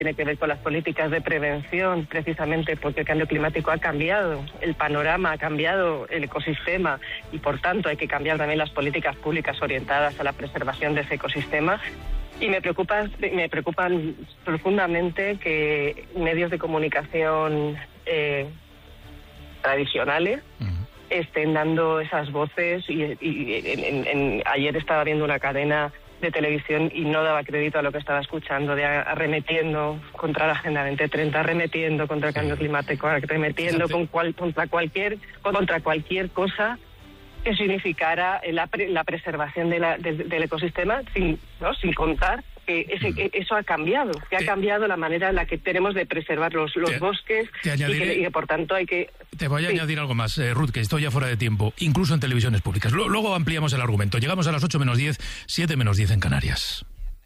tiene que ver con las políticas de prevención, precisamente porque el cambio climático ha cambiado, el panorama ha cambiado, el ecosistema, y por tanto hay que cambiar también las políticas públicas orientadas a la preservación de ese ecosistema. Y me preocupan profundamente que medios de comunicación tradicionales estén dando esas voces y ayer estaba viendo una cadena de televisión y no daba crédito a lo que estaba escuchando, de arremetiendo contra la Agenda 2030, arremetiendo contra el cambio climático, arremetiendo contra cualquier cosa que significara la preservación del ecosistema, sin contar que eso ha cambiado, ha cambiado la manera en la que tenemos de preservar los bosques y que por tanto hay que... Te voy a añadir algo más, Ruth, que estoy ya fuera de tiempo, incluso en televisiones públicas. Luego ampliamos el argumento. Llegamos a las 8 menos 10, 7 menos 10 en Canarias.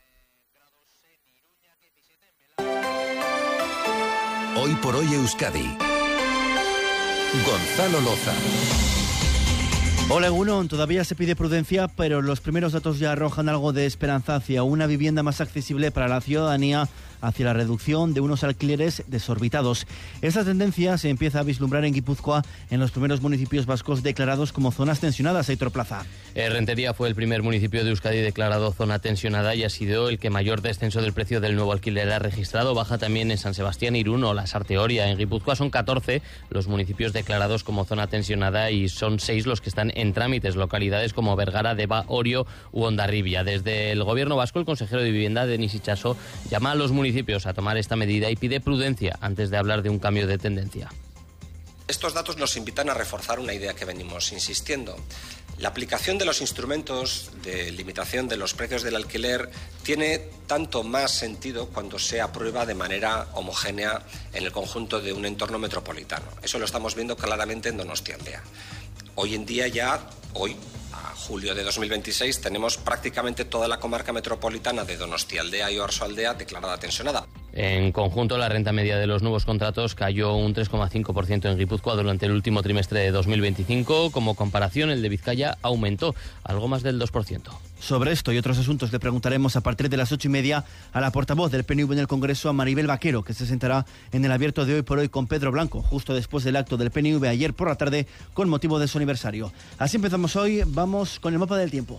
Hoy por hoy Euskadi. Gonzalo Loza. Hola, Egunon. Todavía se pide prudencia, pero los primeros datos ya arrojan algo de esperanza hacia una vivienda más accesible para la ciudadanía, hacia la reducción de unos alquileres desorbitados. Esta tendencia se empieza a vislumbrar en Guipúzcoa, en los primeros municipios vascos declarados como zonas tensionadas. Aitor Plaza. Rentería fue el primer municipio de Euskadi declarado zona tensionada y ha sido el que mayor descenso del precio del nuevo alquiler ha registrado. Baja también en San Sebastián, Irún o la Sarteoria. En Guipúzcoa son 14 los municipios declarados como zona tensionada y son 6 los que están en trámites, localidades como Vergara, Deva, Orio u Hondarribia. Desde el gobierno vasco, el consejero de Vivienda, Denis Itxaso, llama a los municipios a tomar esta medida y pide prudencia antes de hablar de un cambio de tendencia. Estos datos nos invitan a reforzar una idea que venimos insistiendo. La aplicación de los instrumentos de limitación de los precios del alquiler tiene tanto más sentido cuando se aprueba de manera homogénea en el conjunto de un entorno metropolitano. Eso lo estamos viendo claramente en Donostialdea. Hoy en día a julio de 2026, tenemos prácticamente toda la comarca metropolitana de Donostialdea y Oarsoaldea declarada tensionada. En conjunto, la renta media de los nuevos contratos cayó un 3,5% en Guipúzcoa durante el último trimestre de 2025. Como comparación, el de Vizcaya aumentó algo más del 2%. Sobre esto y otros asuntos le preguntaremos a partir de las 8:30 a la portavoz del PNV en el Congreso, a Maribel Vaquero, que se sentará en el abierto de Hoy por Hoy con Pedro Blanco, justo después del acto del PNV ayer por la tarde con motivo de su aniversario. Así empezamos hoy, vamos con el mapa del tiempo.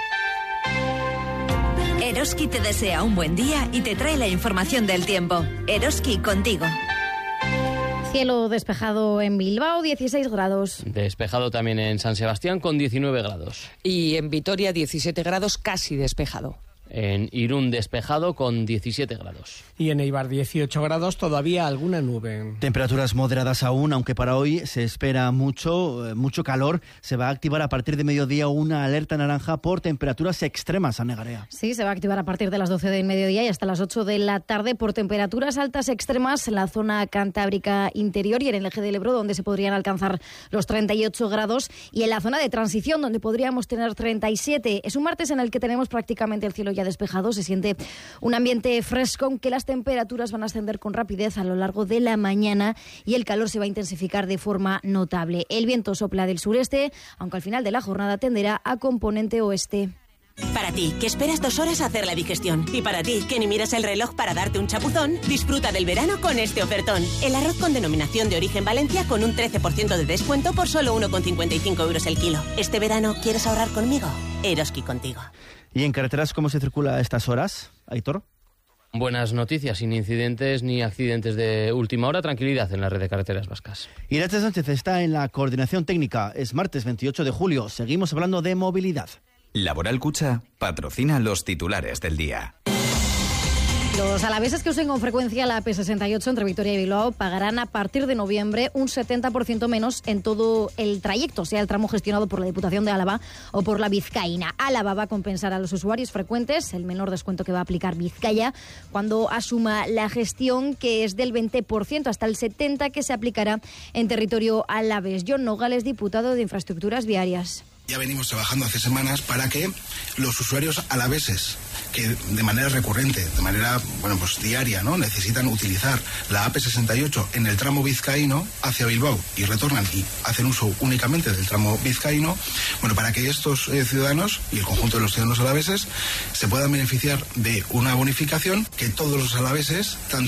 Eroski te desea un buen día y te trae la información del tiempo. Eroski, contigo. Cielo despejado en Bilbao, 16 grados. Despejado también en San Sebastián con 19 grados. Y en Vitoria 17 grados, casi despejado. En Irún despejado con 17 grados. Y en Eibar 18 grados, todavía alguna nube. Temperaturas moderadas aún, aunque para hoy se espera mucho calor. Se va a activar a partir de mediodía una alerta naranja por temperaturas extremas, Ana Garea. Sí, se va a activar a partir de las 12 del mediodía y hasta las 8 de la tarde por temperaturas altas extremas en la zona cantábrica interior y en el eje del Ebro, donde se podrían alcanzar los 38 grados, y en la zona de transición, donde podríamos tener 37. Es un martes en el que tenemos prácticamente el cielo ya despejado, se siente un ambiente fresco, aunque las temperaturas van a ascender con rapidez a lo largo de la mañana y el calor se va a intensificar de forma notable. El viento sopla del sureste, aunque al final de la jornada tenderá a componente oeste. Para ti, que esperas 2 horas a hacer la digestión. Y para ti, que ni miras el reloj para darte un chapuzón, disfruta del verano con este ofertón. El arroz con denominación de origen Valencia con un 13% de descuento por solo 1,55 euros el kilo. Este verano, ¿quieres ahorrar conmigo? Eroski, contigo. ¿Y en carreteras cómo se circula a estas horas, Aitor? Buenas noticias, sin incidentes ni accidentes de última hora, tranquilidad en la red de carreteras vascas. Irache Sánchez está en la coordinación técnica. Es martes 28 de julio. Seguimos hablando de movilidad. Laboral Cucha patrocina los titulares del día. Los alaveses que usen con frecuencia la AP68 entre Vitoria y Bilbao pagarán a partir de noviembre un 70% menos en todo el trayecto, sea el tramo gestionado por la Diputación de Álava o por la Vizcaína. Álava va a compensar a los usuarios frecuentes el menor descuento que va a aplicar Vizcaya cuando asuma la gestión, que es del 20% hasta el 70% que se aplicará en territorio alavés. Jon Nogales, diputado de Infraestructuras Viarias. Ya venimos trabajando hace semanas para que los usuarios alaveses que de manera recurrente, de manera diaria, ¿no?, necesitan utilizar la AP68 en el tramo vizcaíno hacia Bilbao y retornan y hacen uso únicamente del tramo vizcaíno, para que estos ciudadanos y el conjunto de los ciudadanos alaveses se puedan beneficiar de una bonificación que todos los alaveses, tanto